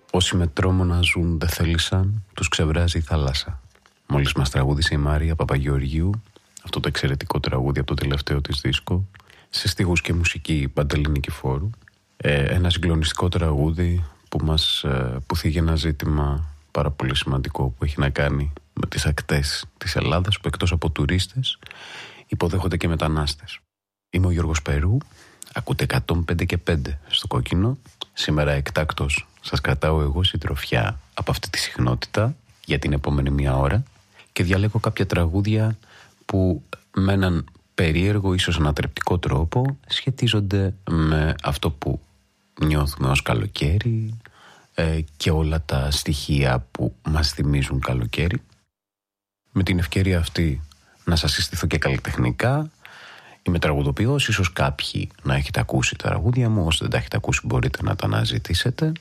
Όσοι με τρόμο να ζουν δεν θέλησαν, τους ξεβράζει η θάλασσα. Μόλις μας τραγούδισε η Μάρια Παπαγεωργίου αυτό το εξαιρετικό τραγούδι από το τελευταίο της δίσκο, σε στίχους και μουσική Παντελή Νικηφόρου. Ένα συγκλονιστικό τραγούδι που θίγει ένα ζήτημα πάρα πολύ σημαντικό που έχει να κάνει με τις ακτές της Ελλάδας, που εκτός από τουρίστες υποδέχονται και μετανάστες. Είμαι ο Γιώργος Περού, ακούτε 105 και 5 στο Κόκκινο. Σήμερα εκτάκτως σας κρατάω εγώ συντροφιά από αυτή τη συχνότητα για την επόμενη μία ώρα και διαλέγω κάποια τραγούδια που με έναν περίεργο, ίσως ανατρεπτικό τρόπο σχετίζονται με αυτό που νιώθουμε ως καλοκαίρι και όλα τα στοιχεία που μας θυμίζουν καλοκαίρι. Με την ευκαιρία αυτή να σας συστηθώ και καλλιτεχνικά. Είμαι τραγουδοποιός, ίσως κάποιοι να έχετε ακούσει τα τραγούδια μου, όσοι δεν τα έχετε ακούσει μπορείτε να τα αναζητήσετε.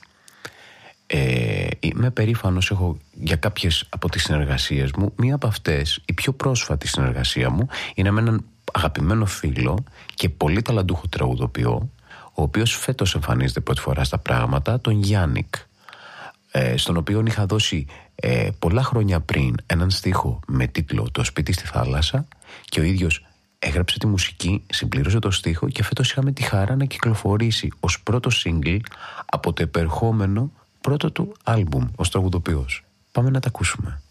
Είμαι περήφανος, έχω για κάποιες από τις συνεργασίες μου. Μία από αυτές, η πιο πρόσφατη συνεργασία μου, είναι με έναν αγαπημένο φίλο και πολύ ταλαντούχο τραγουδοποιό, ο οποίος φέτος εμφανίζεται πρώτη φορά στα πράγματα, τον Γιάννικ, στον οποίο είχα δώσει πολλά χρόνια πριν έναν στίχο με τίτλο «Το σπίτι στη θάλασσα» και ο ίδιος έγραψε τη μουσική, συμπλήρωσε το στίχο και φέτος είχαμε τη χαρά να κυκλοφορήσει ως πρώτο single από το επερχόμενο πρώτο του άλμπουμ ως τραγουδοποιός. Πάμε να τα ακούσουμε.